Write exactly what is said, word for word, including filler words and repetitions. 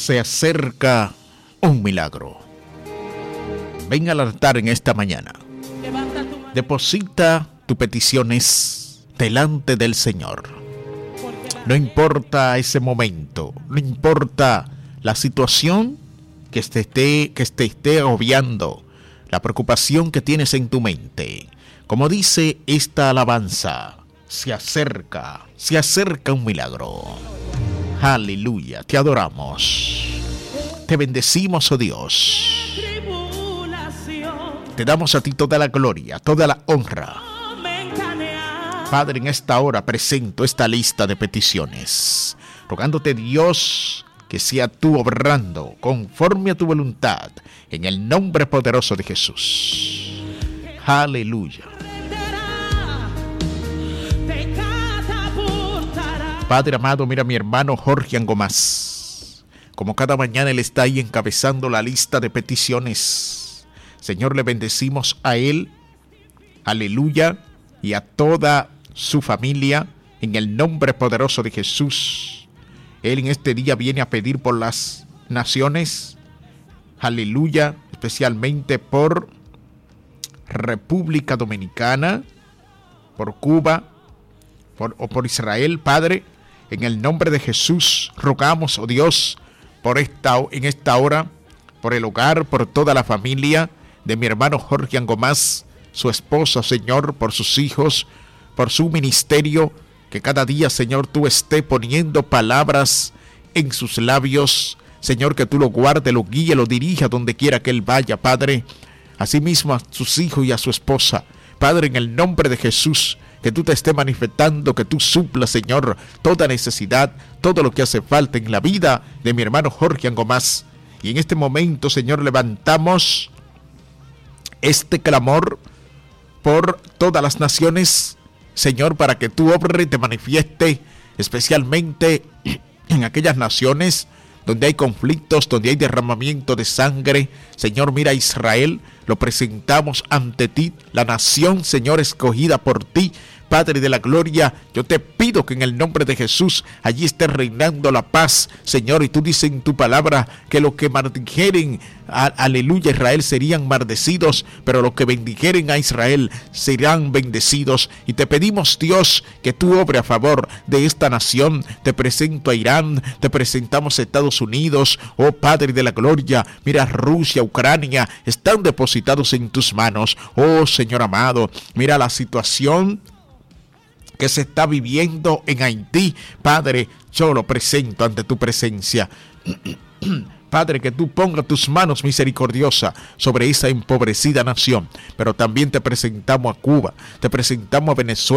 Se acerca un milagro. Ven al altar en esta mañana. Deposita tus peticiones delante del Señor. No importa ese momento, no importa la situación que te esté, que te esté agobiando, la preocupación que tienes en tu mente. Como dice esta alabanza, se acerca, se acerca un milagro. Aleluya, te adoramos. Te bendecimos, oh Dios. Te damos a ti toda la gloria, toda la honra. Padre, en esta hora presento esta lista de peticiones, rogándote, Dios, que sea tú obrando conforme a tu voluntad, en el nombre poderoso de Jesús. Aleluya. Padre amado, mira a mi hermano Jorge Angomás. Como cada mañana él está ahí encabezando la lista de peticiones. Señor, le bendecimos a él, aleluya, y a toda su familia, en el nombre poderoso de Jesús. Él en este día viene a pedir por las naciones, aleluya, especialmente por República Dominicana, por Cuba, por, o por Israel. Padre, en el nombre de Jesús, rogamos, oh Dios, por esta, en esta hora, por el hogar, por toda la familia de mi hermano Jorge Angomás, su esposa, Señor, por sus hijos, por su ministerio, que cada día, Señor, tú estés poniendo palabras en sus labios. Señor, que tú lo guarde, lo guíe, lo dirija donde quiera que él vaya, Padre. Asimismo a sus hijos y a su esposa. Padre, en el nombre de Jesús, que tú te estés manifestando, que tú suplas, Señor, toda necesidad, todo lo que hace falta en la vida de mi hermano Jorge Angomás. Y en este momento, Señor, levantamos este clamor por todas las naciones, Señor, para que tú obres y te manifieste, especialmente en aquellas naciones donde hay conflictos, donde hay derramamiento de sangre. Señor, mira a Israel, lo presentamos ante ti, la nación, Señor, escogida por ti, Padre de la gloria. Yo te pido que en el nombre de Jesús allí esté reinando la paz, Señor. Y tú dices en tu palabra que los que maldijeren a, aleluya, Israel serían maldecidos, pero los que bendijeren a Israel serán bendecidos. Y te pedimos, Dios, que tú obres a favor de esta nación. Te presento a Irán, te presentamos a Estados Unidos, oh Padre de la gloria. Mira, Rusia, Ucrania, están depositados en tus manos, oh Señor amado. Mira la situación que se está viviendo en Haití. Padre, yo lo presento ante tu presencia. Padre, que tú pongas tus manos misericordiosas sobre esa empobrecida nación. Pero también te presentamos a Cuba, te presentamos a Venezuela.